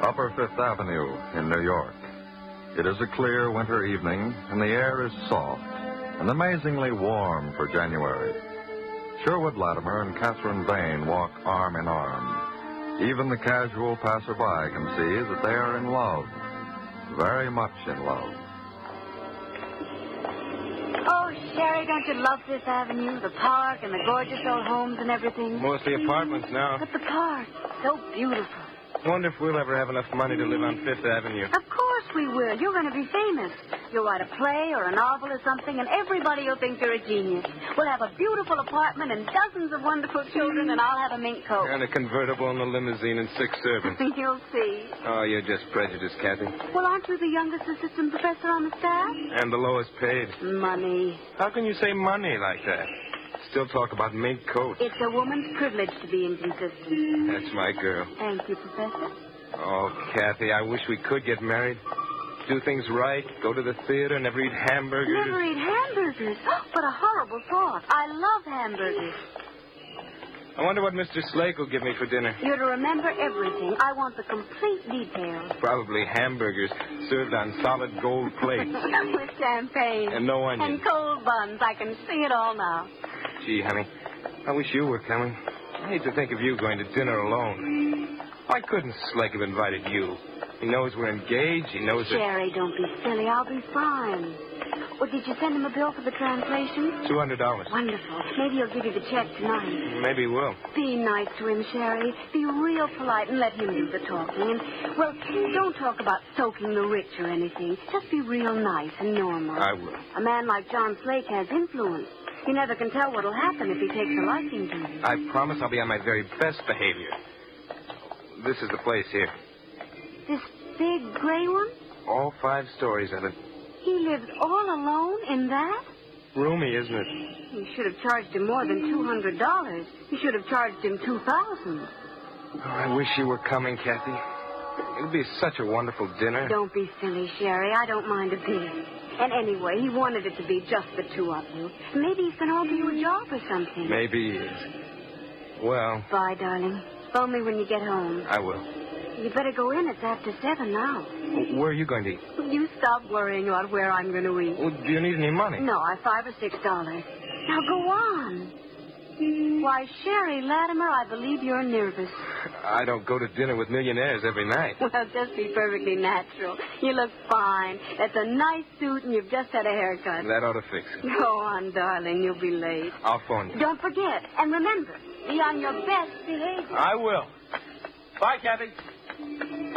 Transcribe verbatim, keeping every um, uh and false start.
Upper Fifth Avenue in New York. It is a clear winter evening, and the air is soft and amazingly warm for January. Sherwood Latimer and Catherine Vane walk arm in arm. Even the casual passerby can see that they are in love, very much in love. Oh, Sherry, don't you love Fifth Avenue? The park and the gorgeous old homes and everything? Mostly apartments now. But the park, so beautiful. Wonder if we'll ever have enough money to live on Fifth Avenue. Of course we will. You're going to be famous. You'll write a play or a novel or something, and everybody will think you're a genius. We'll have a beautiful apartment and dozens of wonderful children, and I'll have a mink coat. And a convertible and a limousine and six servants. You'll see. Oh, you're just prejudiced, Kathy. Well, aren't you the youngest assistant professor on the staff? And the lowest paid. Money. How can you say money like that? Still talk about mink coats. It's a woman's privilege to be inconsistent. That's my girl. Thank you, Professor. Oh, Kathy, I wish we could get married. Do things right, go to the theater, never eat hamburgers. Never eat hamburgers? What a horrible thought. I love hamburgers. I wonder what Mister Slake will give me for dinner. You're to remember everything. I want the complete details. Probably hamburgers served on solid gold plates. With champagne. And no onions. And cold buns. I can see it all now. Gee, honey, I wish you were coming. I hate to think of you going to dinner alone. Why couldn't Slake have invited you? He knows we're engaged. He knows that... Sherry, don't be silly. I'll be fine. Well, did you send him a bill for the translation? two hundred dollars. Wonderful. Maybe he'll give you the check tonight. Maybe he will. Be nice to him, Sherry. Be real polite and let him do the talking. And, well, don't talk about soaking the rich or anything. Just be real nice and normal. I will. A man like John Slake has influence. You never can tell what'll happen if he takes a liking to you. I promise I'll be on my very best behavior. This is the place here. This big gray one? All five stories of it. He lives all alone in that? Roomy, isn't it? You should have charged him more than two hundred dollars. You should have charged him two thousand dollars. Oh, I wish you were coming, Kathy. It would be such a wonderful dinner. Don't be silly, Sherry. I don't mind a bit. And anyway, he wanted it to be just the two of you. Maybe he's going to offer you a job or something. Maybe he is. Well... Bye, darling. Phone me when you get home. I will. You better go in. It's after seven now. Where are you going to eat? You stop worrying about where I'm going to eat. Well, do you need any money? No, I five or six dollars. Now go on. Why, Sherry Latimer, I believe you're nervous. I don't go to dinner with millionaires every night. Well, just be perfectly natural. You look fine. That's a nice suit, and you've just had a haircut. That ought to fix it. Go on, darling. You'll be late. I'll phone you. Don't forget. And remember, be on your best behavior. I will. Bye, Kathy.